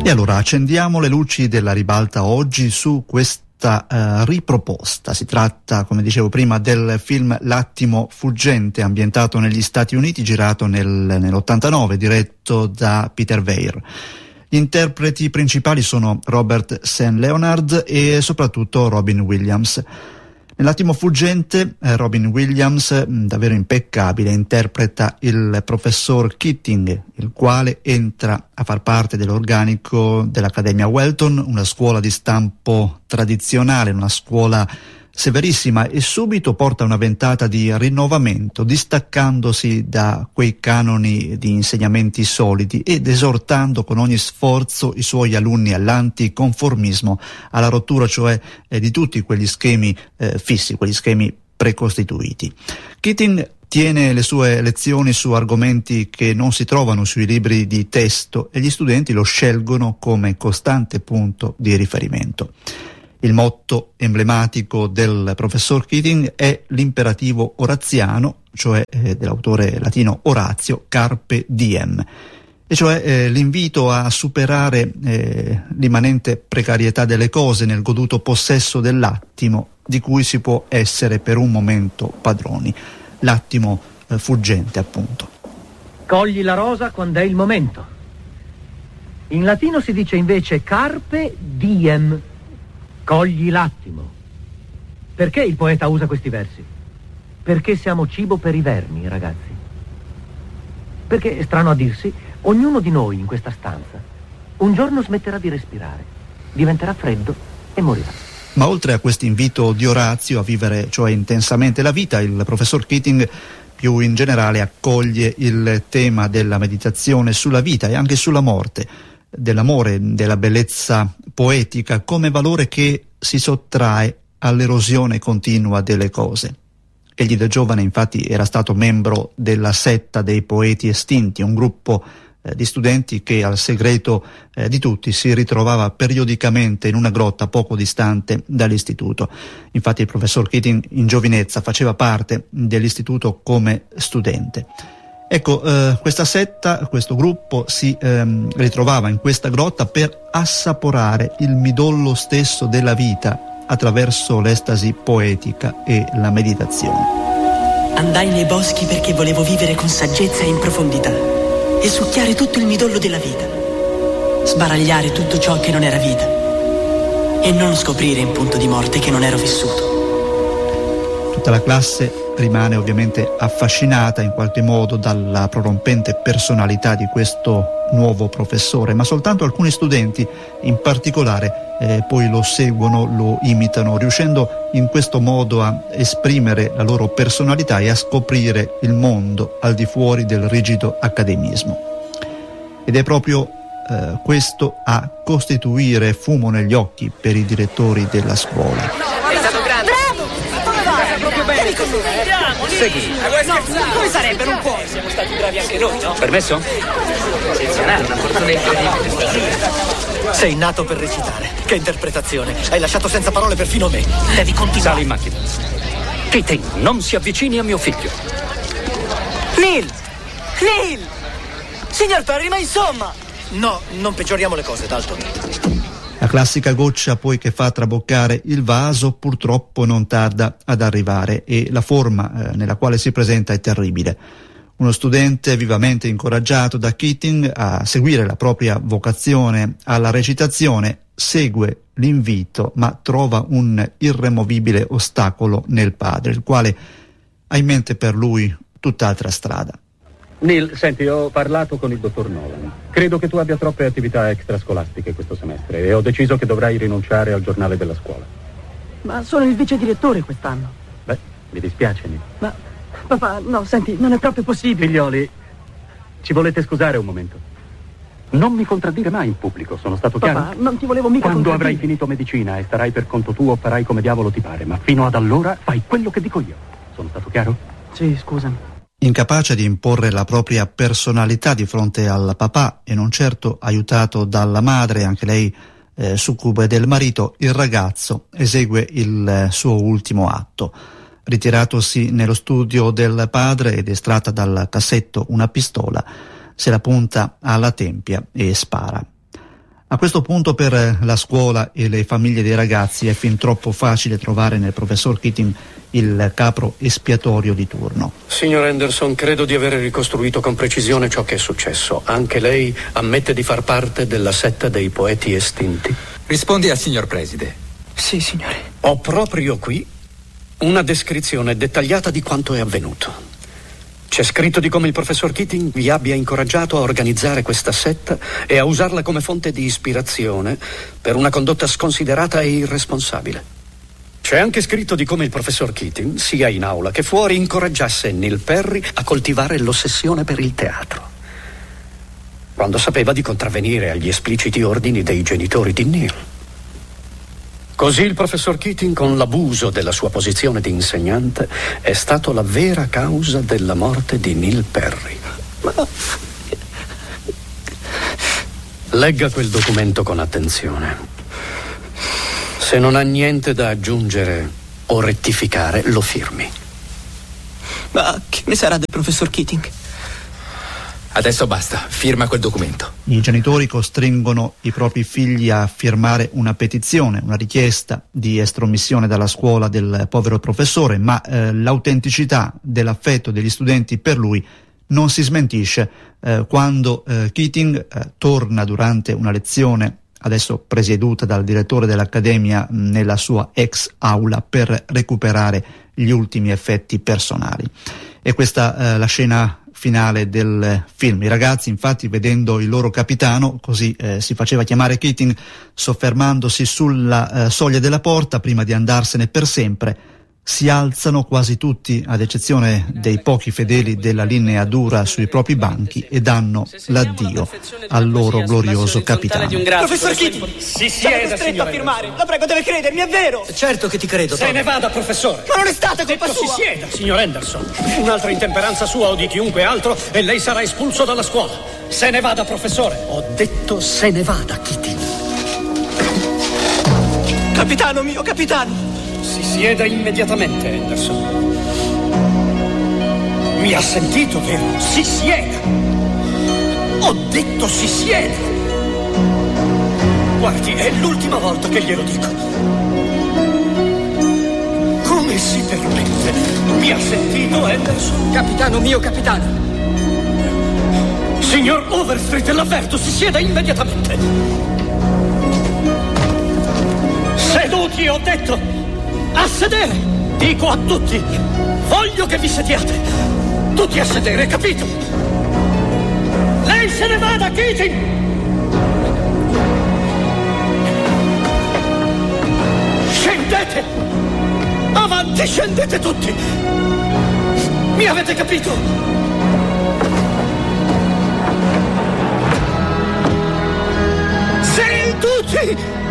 E allora accendiamo le luci della ribalta oggi su questa riproposta. Si tratta, come dicevo prima, del film L'attimo fuggente, ambientato negli Stati Uniti, girato nell'89, diretto da Peter Weir. Gli interpreti principali sono Robert St. Leonard e soprattutto Robin Williams. Nell'attimo fuggente Robin Williams, davvero impeccabile, interpreta il professor Keating, il quale entra a far parte dell'organico dell'Accademia Welton, una scuola di stampo tradizionale, una scuola severissima, e subito porta una ventata di rinnovamento, distaccandosi da quei canoni di insegnamenti solidi ed esortando con ogni sforzo i suoi alunni all'anticonformismo, alla rottura cioè di tutti quegli schemi fissi, quegli schemi precostituiti. Keating tiene le sue lezioni su argomenti che non si trovano sui libri di testo e gli studenti lo scelgono come costante punto di riferimento. Il motto emblematico del professor Keating è l'imperativo oraziano, cioè dell'autore latino Orazio, carpe diem, e cioè l'invito a superare l'immanente precarietà delle cose nel goduto possesso dell'attimo di cui si può essere per un momento padroni. L'attimo fuggente, appunto. Cogli la rosa quando è il momento. In latino si dice invece carpe diem. Cogli l'attimo. Perché il poeta usa questi versi? Perché siamo cibo per i vermi, ragazzi. Perché, strano a dirsi, ognuno di noi in questa stanza un giorno smetterà di respirare, diventerà freddo e morirà. Ma oltre a questo invito di Orazio a vivere cioè intensamente la vita, il professor Keating più in generale accoglie il tema della meditazione sulla vita e anche sulla morte, dell'amore, della bellezza poetica come valore che si sottrae all'erosione continua delle cose. Egli da giovane infatti era stato membro della setta dei poeti estinti, un gruppo di studenti che al segreto di tutti si ritrovava periodicamente in una grotta poco distante dall'istituto. Infatti il professor Keating in giovinezza faceva parte dell'istituto come studente. Ecco, questa setta, questo gruppo si ritrovava in questa grotta per assaporare il midollo stesso della vita attraverso l'estasi poetica e la meditazione. Andai nei boschi perché volevo vivere con saggezza e in profondità e succhiare tutto il midollo della vita, sbaragliare tutto ciò che non era vita e non scoprire in punto di morte che non ero vissuto. Tutta la classe rimane ovviamente affascinata in qualche modo dalla prorompente personalità di questo nuovo professore, ma soltanto alcuni studenti in particolare poi lo seguono, lo imitano, riuscendo in questo modo a esprimere la loro personalità e a scoprire il mondo al di fuori del rigido accademismo. Ed è proprio questo a costituire fumo negli occhi per i direttori della scuola. È stato grande. Bravo! Come va? Proprio bene. Andiamo, segui. No, come sarebbe? Non può. Siamo stati bravi anche noi, no? Permesso? Eccezionale, una fortuna incredibile. Sei nato per recitare. Che interpretazione. Hai lasciato senza parole perfino me. Devi continuare. Sali in macchina. Keating, non si avvicini a mio figlio. Neil! Signor Perry, ma insomma! No, non peggioriamo le cose, Dalton. La classica goccia poi che fa traboccare il vaso purtroppo non tarda ad arrivare e la forma nella quale si presenta è terribile. Uno studente vivamente incoraggiato da Keating a seguire la propria vocazione alla recitazione segue l'invito ma trova un irremovibile ostacolo nel padre, il quale ha in mente per lui tutt'altra strada. Neil, senti, ho parlato con il dottor Nolan. Credo che tu abbia troppe attività extrascolastiche questo semestre e ho deciso che dovrai rinunciare al giornale della scuola. Ma sono il vice direttore quest'anno. Beh, mi dispiace, Neil. Ma, papà, no, senti, non è proprio possibile. Figlioli, ci volete scusare un momento? Non mi contraddire mai in pubblico, sono stato chiaro? Papà, non ti volevo mica Quando avrai finito medicina e starai per conto tuo, farai come diavolo ti pare, ma fino ad allora fai quello che dico io. Sono stato chiaro? Sì, scusami. Incapace di imporre la propria personalità di fronte al papà e non certo aiutato dalla madre, anche lei succube del marito, il ragazzo esegue il suo ultimo atto. Ritiratosi nello studio del padre ed estratta dal cassetto una pistola, se la punta alla tempia e spara. A questo punto per la scuola e le famiglie dei ragazzi è fin troppo facile trovare nel professor Keating il capro espiatorio di turno. Signor Anderson, credo di aver ricostruito con precisione ciò che è successo. Anche lei ammette di far parte della setta dei poeti estinti? Rispondi al signor preside. Sì, signore. Ho proprio qui una descrizione dettagliata di quanto è avvenuto. C'è scritto di come il professor Keating vi abbia incoraggiato a organizzare questa setta e a usarla come fonte di ispirazione per una condotta sconsiderata e irresponsabile. C'è anche scritto di come il professor Keating, sia in aula che fuori, incoraggiasse Neil Perry a coltivare l'ossessione per il teatro, quando sapeva di contravvenire agli espliciti ordini dei genitori di Neil. Così il professor Keating, con l'abuso della sua posizione di insegnante, è stato la vera causa della morte di Neil Perry. Legga quel documento con attenzione. Se non ha niente da aggiungere o rettificare, lo firmi. Ma che ne sarà del professor Keating? Adesso basta, firma quel documento. I genitori costringono i propri figli a firmare una petizione, una richiesta di estromissione dalla scuola del povero professore, ma l'autenticità dell'affetto degli studenti per lui non si smentisce quando Keating torna durante una lezione, adesso presieduta dal direttore dell'Accademia, nella sua ex aula per recuperare gli ultimi effetti personali. E questa la scena finale del film. I ragazzi, infatti, vedendo il loro capitano, così si faceva chiamare Keating, soffermandosi sulla soglia della porta prima di andarsene per sempre, si alzano quasi tutti, ad eccezione dei pochi fedeli della linea dura sui propri banchi, e danno l'addio al loro glorioso capitano. Professor Keating! Si Sono costretto a firmare! La prego, deve credermi, è vero! Certo che ti credo, Se ne vada, professore! Ma non è stata colpa Si sua! sieda, signor Anderson. Un'altra intemperanza sua o di chiunque altro e lei sarà espulso dalla scuola. Se ne vada, professore! Ho detto se ne vada, Keating. Capitano mio, capitano! Si sieda immediatamente, Anderson. Mi ha sentito, vero? Si sieda! Ho detto si sieda! Guardi, è l'ultima volta che glielo dico. Come si permette? Mi ha sentito, Anderson? Capitano mio, capitano! Signor Overstreet, l'avverto, si sieda immediatamente! Seduti, ho detto! A sedere! Dico a tutti! Voglio che vi sediate! Tutti a sedere, capito? Lei se ne vada, Keating! Scendete! Avanti, scendete tutti! Mi avete capito? Seduti!